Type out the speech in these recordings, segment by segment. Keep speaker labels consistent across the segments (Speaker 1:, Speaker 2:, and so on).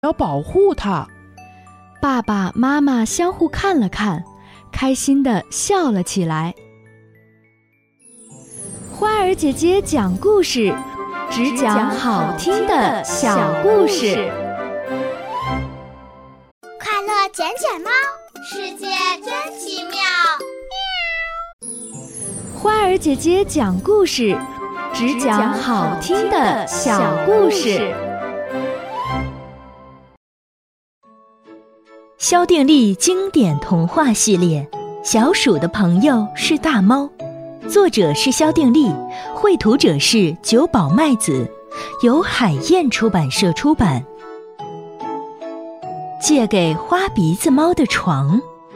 Speaker 1: 要保护它。
Speaker 2: 爸爸妈妈相互看了看，开心地笑了起来。花儿姐姐讲故事，只讲好听的小故事。
Speaker 3: 快乐捡捡猫，世界真奇妙。
Speaker 2: 花儿姐姐讲故事，只讲好听的小故事。
Speaker 4: 萧定力经典童话系列《小鼠的朋友是大猫》，作者是萧定力，绘图者是久保麦子，由海燕出版社出版。借给花鼻子猫的床。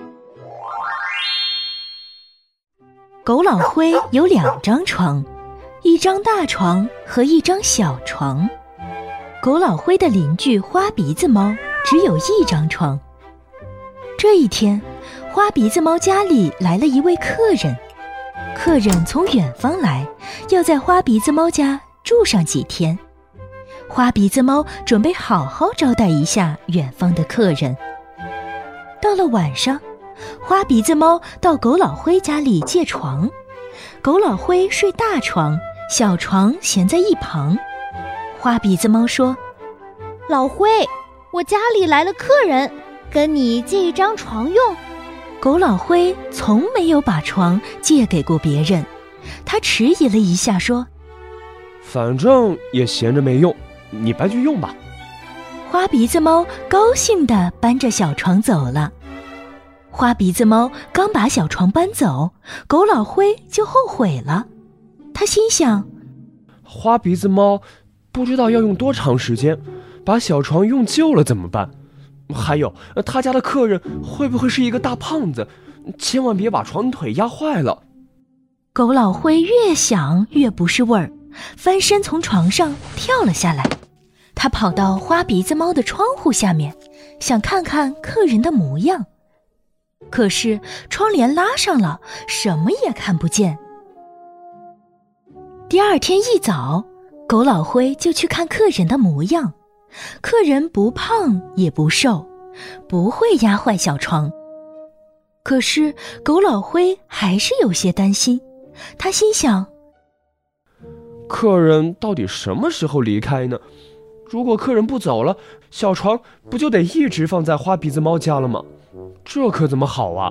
Speaker 4: 狗老灰有2张床，一张大床和一张小床。狗老灰的邻居花鼻子猫只有1张床。这一天，花鼻子猫家里来了一位客人，客人从远方来，要在花鼻子猫家住上几天。花鼻子猫准备好好招待一下远方的客人。到了晚上，花鼻子猫到狗老灰家里借床，狗老灰睡大床，小床闲在一旁。花鼻子猫说：“
Speaker 5: 老灰，我家里来了客人，跟你借一张床用。”
Speaker 4: 狗老灰从没有把床借给过别人，他迟疑了一下说：“
Speaker 6: 反正也闲着没用，你搬去用吧。”
Speaker 4: 花鼻子猫高兴地搬着小床走了。花鼻子猫刚把小床搬走，狗老灰就后悔了。他心想，
Speaker 6: 花鼻子猫不知道要用多长时间，把小床用旧了怎么办？还有他家的客人会不会是一个大胖子？千万别把床腿压坏了。
Speaker 4: 狗老灰越想越不是味儿，翻身从床上跳了下来。他跑到花鼻子猫的窗户下面，想看看客人的模样。可是窗帘拉上了，什么也看不见。第二天一早，狗老灰就去看客人的模样。客人不胖也不瘦，不会压坏小床。可是狗老灰还是有些担心，他心想，
Speaker 6: 客人到底什么时候离开呢？如果客人不走了，小床不就得一直放在花鼻子猫家了吗？这可怎么好啊？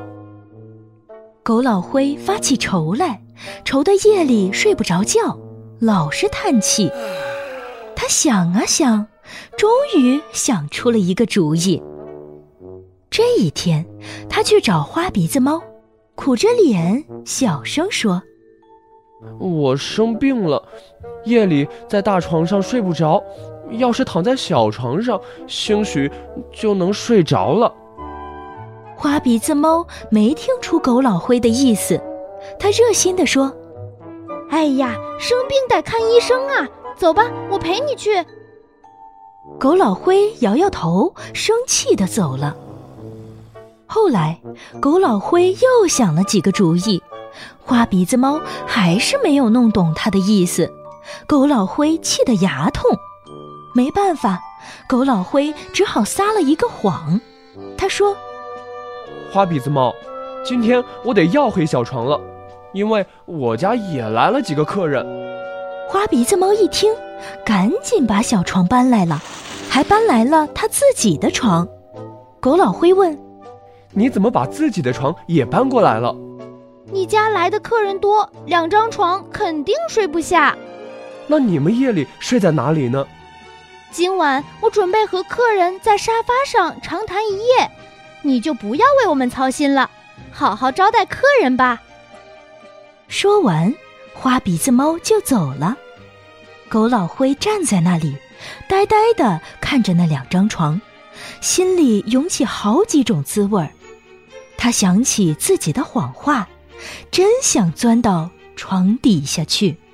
Speaker 4: 狗老灰发起愁来，愁得夜里睡不着觉，老是叹气。他想啊想，终于想出了一个主意。这一天，他去找花鼻子猫，苦着脸小声说：“
Speaker 6: 我生病了，夜里在大床上睡不着，要是躺在小床上，兴许就能睡着了。”
Speaker 4: 花鼻子猫没听出狗老灰的意思，他热心地说：“
Speaker 5: 哎呀，生病得看医生啊，走吧，我陪你去。”
Speaker 4: 狗老灰摇摇头，生气地走了。后来，狗老灰又想了几个主意，花鼻子猫还是没有弄懂他的意思。狗老灰气得牙痛，没办法，狗老灰只好撒了一个谎。他说：“
Speaker 6: 花鼻子猫，今天我得要回小床了，因为我家也来了几个客人。”
Speaker 4: 花鼻子猫一听，赶紧把小床搬来了，还搬来了他自己的床。狗老灰问：“
Speaker 6: 你怎么把自己的床也搬过来了？”“
Speaker 5: 你家来的客人多，2张床肯定睡不下。”“
Speaker 6: 那你们夜里睡在哪里呢？”“
Speaker 5: 今晚我准备和客人在沙发上长谈一夜，你就不要为我们操心了，好好招待客人吧。”
Speaker 4: 说完，花鼻子猫就走了。狗老灰站在那里，呆呆地看着那2张床，心里涌起好几种滋味儿。他想起自己的谎话，真想钻到床底下去。